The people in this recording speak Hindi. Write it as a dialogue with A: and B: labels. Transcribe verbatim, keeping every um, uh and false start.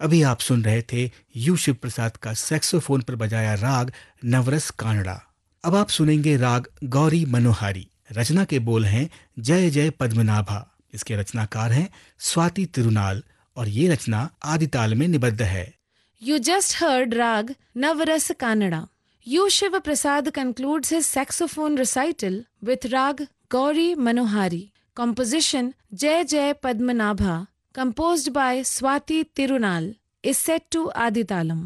A: अभी आप सुन रहे थे यू शिव प्रसाद का सैक्सोफोन पर बजाया राग नवरस कानड़ा। अब आप सुनेंगे राग गौरी मनोहारी। रचना के बोल हैं जय जय पद्मनाभा। इसके रचनाकार हैं स्वाति तिरुनाल और ये रचना आदिताल में निबद्ध है।
B: You just heard Rag Navarasa Kannada. U. Shiva Prasad concludes his saxophone recital with Rag Gauri Manohari. Composition Jai Jai Padmanabha, composed by Swati Tirunal, is set to Aditalam.